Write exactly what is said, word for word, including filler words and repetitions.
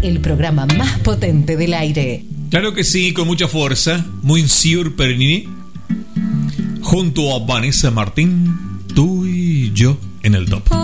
el programa más potente del aire. Claro que sí, con mucha fuerza. Monsieur Perini, junto a Vanessa Martín, tú y yo en el top.